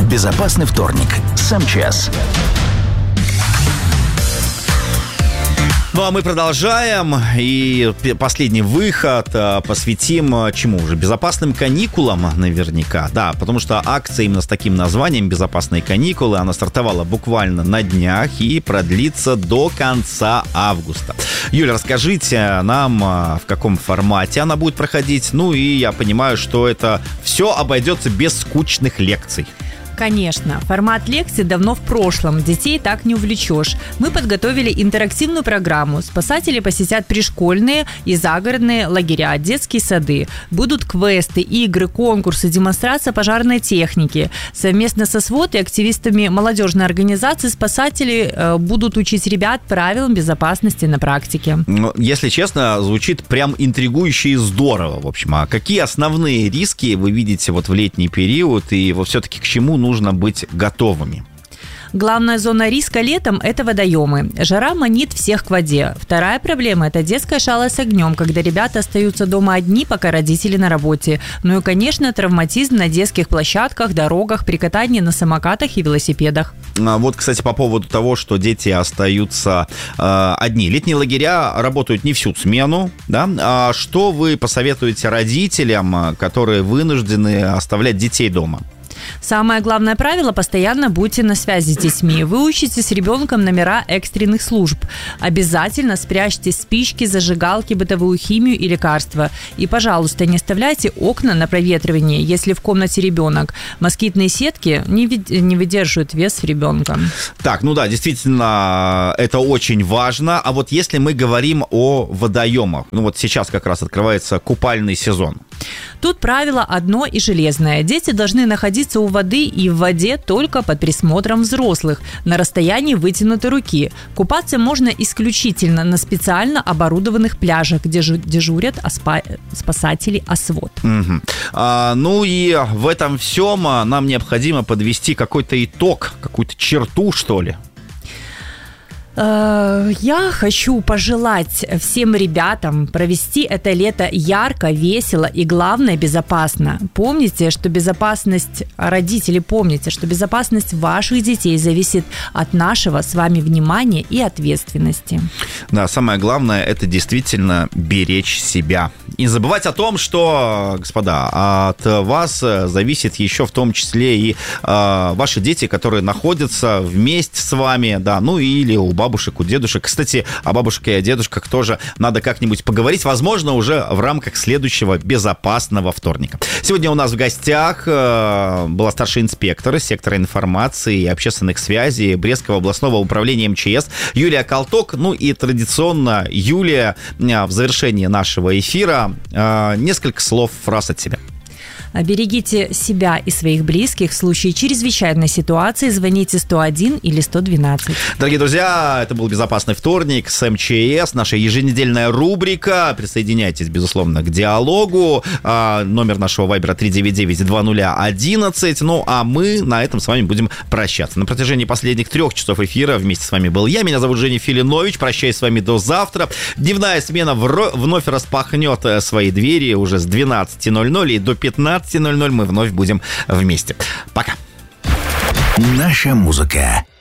«Безопасный вторник» с МЧС. Ну, а мы продолжаем, и последний выход посвятим чему же? Безопасным каникулам наверняка, да, потому что акция именно с таким названием «Безопасные каникулы», она стартовала буквально на днях и продлится до конца августа. Юля, расскажите нам, в каком формате она будет проходить, ну и я понимаю, что это все обойдется без скучных лекций. Конечно, формат лекций давно в прошлом, детей так не увлечешь. Мы подготовили интерактивную программу. Спасатели посетят пришкольные и загородные лагеря, детские сады. Будут квесты, игры, конкурсы, демонстрация пожарной техники. Совместно со СВОТ и активистами молодежной организации спасатели будут учить ребят правилам безопасности на практике. Если честно, звучит прям интригующе и здорово. В общем, а какие основные риски вы видите вот в летний период и вот все-таки к чему нужно быть готовыми? Главная зона риска летом – это водоемы. Жара манит всех к воде. Вторая проблема – это детская шалость с огнем, когда ребята остаются дома одни, пока родители на работе. Ну и, конечно, травматизм на детских площадках, дорогах, при катании на самокатах и велосипедах. Вот, кстати, по поводу того, что дети остаются одни. Летние лагеря работают не всю смену, да? А что вы посоветуете родителям, которые вынуждены оставлять детей дома? Самое главное правило – постоянно будьте на связи с детьми. Выучите с ребенком номера экстренных служб. Обязательно спрячьте спички, зажигалки, бытовую химию и лекарства. И, пожалуйста, не оставляйте окна на проветривание, если в комнате ребенок. Москитные сетки не выдерживают вес ребенка. Так, ну да, действительно, это очень важно. А вот если мы говорим о водоемах, ну вот сейчас как раз открывается купальный сезон. Тут правило одно и железное. Дети должны находиться у воды и в воде только под присмотром взрослых, на расстоянии вытянутой руки. Купаться можно исключительно на специально оборудованных пляжах, где дежурят спасатели ОСВОТ. Угу. Ну и в этом всем нам необходимо подвести какой-то итог, какую-то черту, что ли. Я хочу пожелать всем ребятам провести это лето ярко, весело и, главное, безопасно. Помните, что безопасность родителей, помните, что безопасность ваших детей зависит от нашего с вами внимания и ответственности. Да, самое главное – это действительно беречь себя. И не забывать о том, что, господа, от вас зависит еще в том числе и ваши дети, которые находятся вместе с вами, да, ну или у бабушек, у дедушек. Кстати, о бабушках и о дедушках тоже надо как-нибудь поговорить, возможно, уже в рамках следующего безопасного вторника. Сегодня у нас в гостях была старший инспектор сектора информации и общественных связей Брестского областного управления МЧС Юлия Колток. Ну и традиционно, Юлия, в завершении нашего эфира несколько слов, фраз от себя. Берегите себя и своих близких. В случае чрезвычайной ситуации звоните 101 или 112. Дорогие друзья, это был «Безопасный вторник» с МЧС, наша еженедельная рубрика. Присоединяйтесь, безусловно, к диалогу. Номер нашего вайбера 399-2011. Ну, а мы на этом с вами будем прощаться. На протяжении последних 3 часов эфира вместе с вами был я. Меня зовут Женя Филинович. Прощаюсь с вами до завтра. Дневная смена вновь распахнет свои двери уже с 12:00 и до 15:00 мы вновь будем вместе. Пока. Наша музыка.